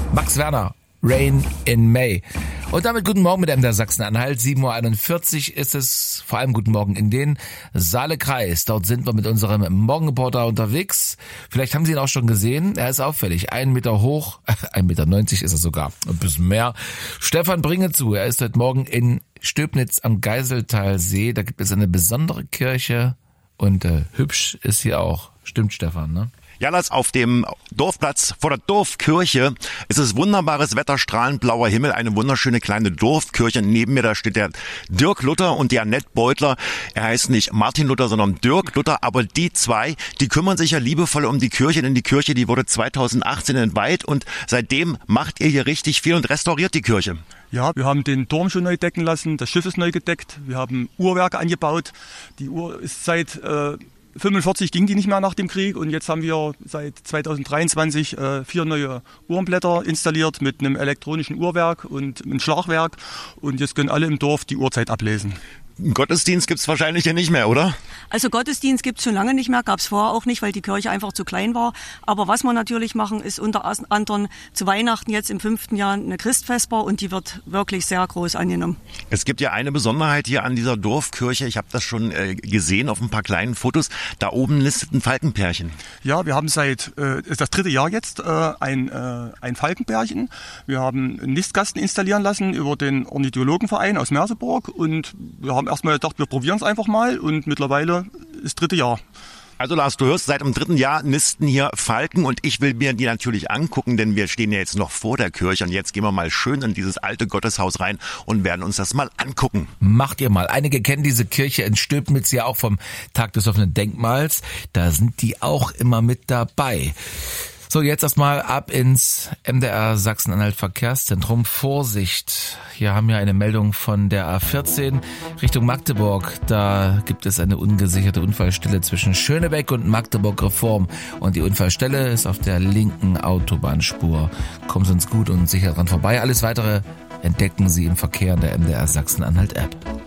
Max Werner, Rain in May. Und damit guten Morgen mit MDR Sachsen-Anhalt. 7.41 Uhr ist es. Vor allem guten Morgen in den Saale-Kreis. Dort sind wir mit unserem Morgenreporter unterwegs. Vielleicht haben Sie ihn auch schon gesehen. Er ist auffällig. 1 Meter hoch, 1,90 Meter ist er sogar. Ein bisschen mehr. Stefan Bringezu. Er ist heute Morgen in Stöbnitz am Geiseltalsee. Da gibt es eine besondere Kirche. Und hübsch ist sie auch. Stimmt, Stefan, ne? Ja, Lars, auf dem Dorfplatz vor der Dorfkirche ist es wunderbares Wetter, strahlend blauer Himmel, eine wunderschöne kleine Dorfkirche. Neben mir, da steht der Dirk Luther und die Annette Beutler. Er heißt nicht Martin Luther, sondern Dirk Luther. Aber die zwei, die kümmern sich ja liebevoll um die Kirche. Denn die Kirche, die wurde 2018 entweiht und seitdem macht ihr hier richtig viel und restauriert die Kirche. Ja, wir haben den Turm schon neu decken lassen, das Schiff ist neu gedeckt. Wir haben Uhrwerke angebaut. Die Uhr ist seit 45 ging die nicht mehr nach dem Krieg und jetzt haben wir seit 2023 4 neue Uhrenblätter installiert mit einem elektronischen Uhrwerk und einem Schlagwerk und jetzt können alle im Dorf die Uhrzeit ablesen. Gottesdienst gibt's wahrscheinlich hier nicht mehr, oder? Also Gottesdienst gibt's schon lange nicht mehr, gab's vorher auch nicht, weil die Kirche einfach zu klein war. Aber was wir natürlich machen, ist unter anderem zu Weihnachten jetzt im 5. Jahr eine Christfesper und die wird wirklich sehr groß angenommen. Es gibt ja eine Besonderheit hier an dieser Dorfkirche, ich habe das schon gesehen auf ein paar kleinen Fotos, da oben nistet ein Falkenpärchen. Ja, wir haben seit ist das 3. Jahr jetzt ein Falkenpärchen. Wir haben einen Nistkasten installieren lassen über den Ornithologenverein aus Merseburg und wir haben erstmal gedacht, wir probieren es einfach mal und mittlerweile ist 3. Jahr. Also Lars, du hörst, seit dem 3. Jahr nisten hier Falken und ich will mir die natürlich angucken, denn wir stehen ja jetzt noch vor der Kirche und jetzt gehen wir mal schön in dieses alte Gotteshaus rein und werden uns das mal angucken. Macht ihr mal. Einige kennen diese Kirche in Stöbnitz ja auch vom Tag des offenen Denkmals. Da sind die auch immer mit dabei. So, jetzt erstmal ab ins MDR Sachsen-Anhalt Verkehrszentrum. Vorsicht! Hier haben wir eine Meldung von der A14 Richtung Magdeburg. Da gibt es eine ungesicherte Unfallstelle zwischen Schönebeck und Magdeburg Reform. Und die Unfallstelle ist auf der linken Autobahnspur. Kommen Sie uns gut und sicher dran vorbei. Alles Weitere entdecken Sie im Verkehr in der MDR Sachsen-Anhalt App.